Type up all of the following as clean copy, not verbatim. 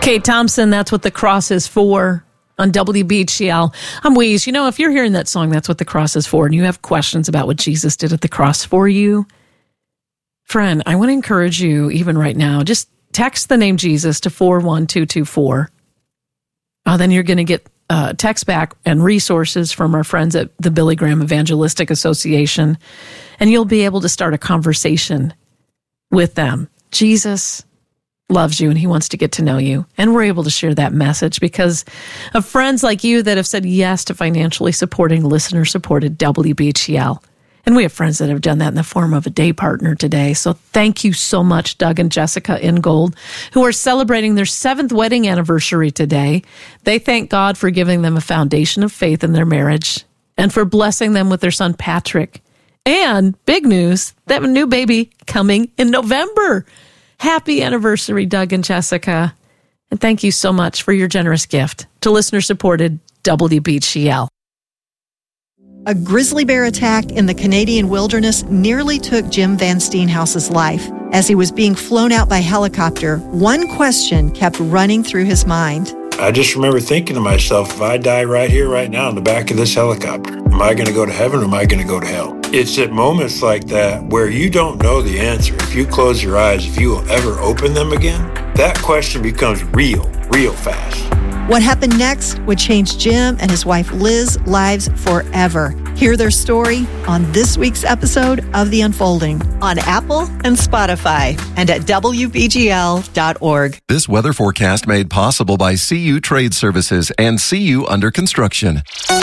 Kate Thompson, That's What the Cross Is For, on WBGL. I'm Weeze. You know, if you're hearing that song, That's What the Cross Is For, and you have questions about what Jesus did at the cross for you, friend, I want to encourage you, even right now, just text the name Jesus to 41224. Then you're going to get text back and resources from our friends at the Billy Graham Evangelistic Association, and you'll be able to start a conversation with them. Jesus loves you and he wants to get to know you. And we're able to share that message because of friends like you that have said yes to financially supporting listener-supported WBGL. And we have friends that have done that in the form of a day partner today. So thank you so much, Doug and Jessica Ingold, who are celebrating their 7th wedding anniversary today. They thank God for giving them a foundation of faith in their marriage and for blessing them with their son, Patrick. And big news, they have a new baby coming in November. Happy anniversary, Doug and Jessica. And thank you so much for your generous gift to listener-supported WBGL. A grizzly bear attack in the Canadian wilderness nearly took Jim Van Steenhouse's life. As he was being flown out by helicopter, one question kept running through his mind. I just remember thinking to myself, if I die right here, right now, in the back of this helicopter, am I going to go to heaven or am I going to go to hell? It's at moments like that where you don't know the answer. If you close your eyes, if you will ever open them again, that question becomes real fast. What happened next would change Jim and his wife Liz's lives forever. Hear their story on this week's episode of The Unfolding on Apple and Spotify and at WBGL.org. This weather forecast made possible by CU Trade Services and CU Under Construction.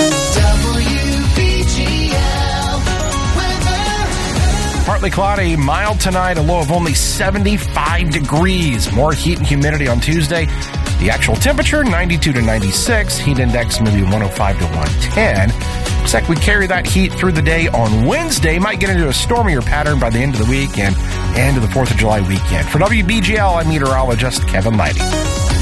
Partly cloudy, mild tonight, a low of only 75 degrees. More heat and humidity on Tuesday. The actual temperature, 92 to 96. Heat index, maybe 105 to 110. Looks like we carry that heat through the day on Wednesday. Might get into a stormier pattern by the end of the week and end of the 4th of July weekend. For WBGL, I'm meteorologist Kevin Leidy.